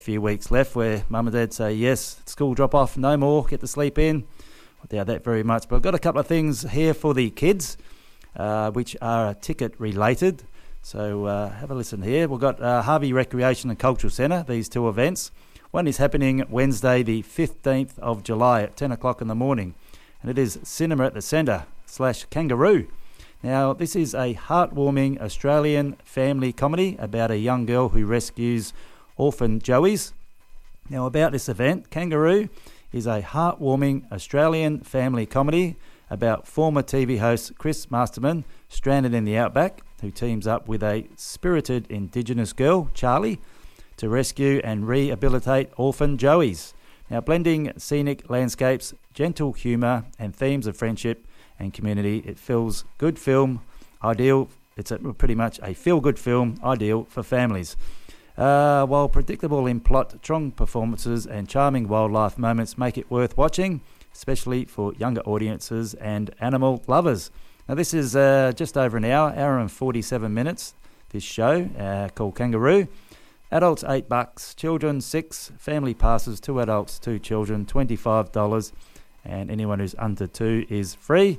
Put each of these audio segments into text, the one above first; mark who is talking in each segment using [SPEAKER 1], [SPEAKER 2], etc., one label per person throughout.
[SPEAKER 1] few weeks left where mum and dad say, yes, school drop off, no more, get to sleep in. I doubt that very much. But I've got a couple of things here for the kids, which are ticket related. So have a listen here. We've got Harvey Recreation and Cultural Centre, these two events. One is happening Wednesday the 15th of July at 10 o'clock in the morning. And it is Cinema at the Centre / Kangaroo. Now, this is a heartwarming Australian family comedy about a young girl who rescues orphan joeys. Now, about this event, Kangaroo is a heartwarming Australian family comedy about former TV host Chris Masterman stranded in the outback, who teams up with a spirited Indigenous girl, Charlie, to rescue and rehabilitate orphan joeys. Now, blending scenic landscapes, gentle humour and themes of friendship and community, it feels good film, ideal. It's pretty much a feel-good film, ideal for families. While predictable in plot, strong performances and charming wildlife moments make it worth watching, especially for younger audiences and animal lovers. Now, this is just over an hour and 47 minutes, this show called Kangaroo. Adults $8, children $6, family passes, 2 adults, 2 children, $25, and anyone who's under 2 is free.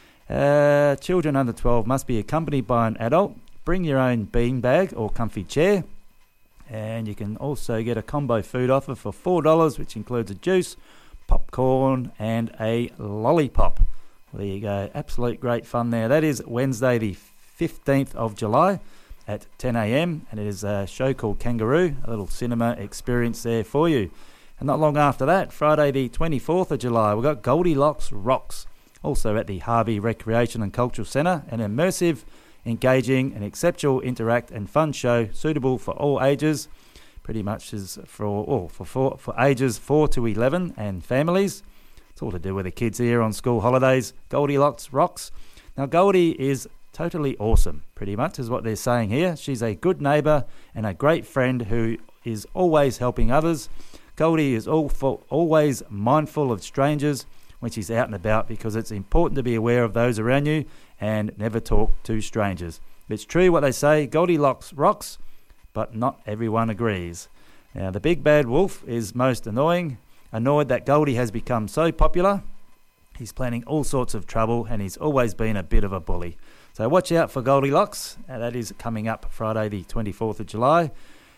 [SPEAKER 1] Children under 12 must be accompanied by an adult. Bring your own beanbag or comfy chair. And you can also get a combo food offer for $4, which includes a juice, popcorn, and a lollipop. Well, there you go. Absolute great fun there. That is Wednesday the 15th of July at 10 a.m. and it is a show called Kangaroo, a little cinema experience there for you. And not long after that, Friday the 24th of July, we've got Goldilocks Rocks, also at the Harvey Recreation and Cultural Centre, an immersive, engaging and exceptional interact and fun show suitable for all ages, pretty much is for ages 4 to 11 and families. It's all to do with the kids here on school holidays. Goldilocks Rocks. Now, Goldie is totally awesome, pretty much is what they're saying here. She's a good neighbour and a great friend who is always helping others. Goldie is always mindful of strangers when she's out and about, because it's important to be aware of those around you and never talk to strangers. It's true what they say, Goldilocks rocks, but not everyone agrees. Now, the big bad wolf is most annoyed that Goldie has become so popular. He's planning all sorts of trouble and he's always been a bit of a bully. So watch out for Goldilocks. That is coming up Friday the 24th of July.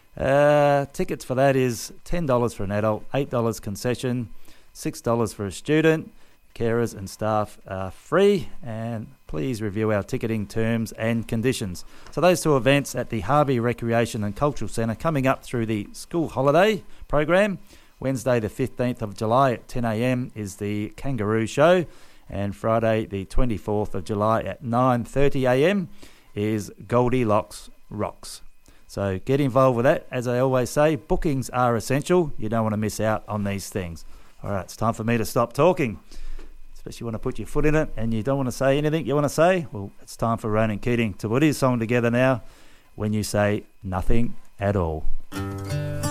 [SPEAKER 1] Tickets for that is $10 for an adult, $8 concession, $6 for a student. Carers and staff are free, and please review our ticketing terms and conditions. So those two events at the Harvey Recreation and Cultural Centre coming up through the school holiday program. Wednesday the 15th of July at 10 a.m. is the Kangaroo Show, and Friday the 24th of July at 9:30 a.m. is Goldilocks Rocks. So get involved with that. As I always say, bookings are essential. You don't want to miss out on these things. All right, it's time for me to stop talking. Especially when I put your foot in it and you don't want to say anything you want to say. Well, it's time for Ronan Keating to put his song together now, When You Say Nothing at All.